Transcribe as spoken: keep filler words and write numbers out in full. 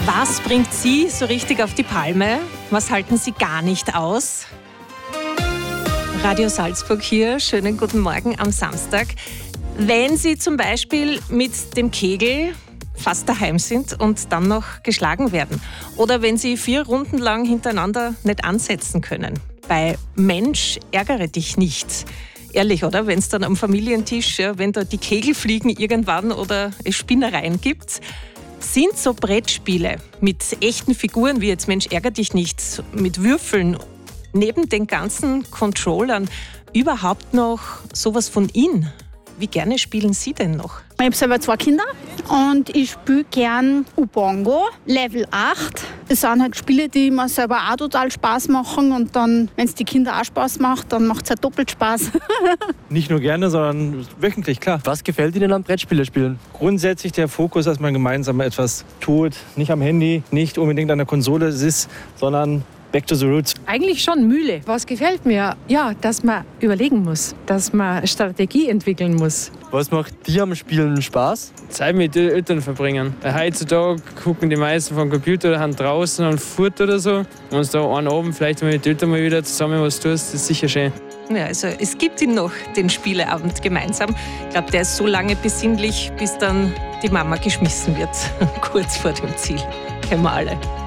Was bringt Sie so richtig auf die Palme? Was halten Sie gar nicht aus? Radio Salzburg hier, schönen guten Morgen am Samstag. Wenn Sie zum Beispiel mit dem Kegel fast daheim sind und dann noch geschlagen werden oder wenn Sie vier Runden lang hintereinander nicht ansetzen können. Bei Mensch, ärgere dich nicht. Ehrlich, oder? Wenn es dann am Familientisch, ja, wenn da die Kegel fliegen irgendwann oder es Spinnereien gibt, sind so Brettspiele mit echten Figuren wie jetzt Mensch, ärgere dich nicht, mit Würfeln, neben den ganzen Controllern überhaupt noch sowas von in? Wie gerne spielen Sie denn noch? Ich habe selber zwei Kinder und ich spiele gern U-Bongo, Level acht. Das sind halt Spiele, die mir selber auch total Spaß machen und dann, wenn es die Kinder auch Spaß macht, dann macht es halt doppelt Spaß. Nicht nur gerne, sondern wöchentlich, klar. Was gefällt Ihnen am Brettspiele spielen? Grundsätzlich der Fokus, dass man gemeinsam etwas tut, nicht am Handy, nicht unbedingt an der Konsole sitzt, sondern back to the roots. Eigentlich schon Mühle. Was gefällt mir? Ja, dass man überlegen muss, dass man Strategie entwickeln muss. Was macht dir am Spielen Spaß? Zeit mit den Eltern verbringen. Heutzutage gucken die meisten vom Computer oder haben draußen und Furt oder so. Wenn du da einen Abend vielleicht mal mit den Eltern mal wieder zusammen was tust, ist sicher schön. Ja, also es gibt ihn noch, den Spieleabend gemeinsam. Ich glaube, der ist so lange besinnlich, bis dann die Mama geschmissen wird, kurz vor dem Ziel. Kennen wir alle.